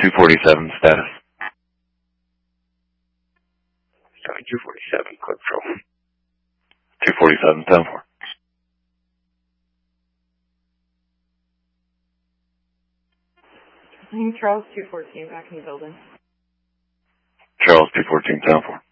247 status. Sorry, 247, quick patrol. 247, 10-4. Charles 214, back in the building. Charles 214, 10-4.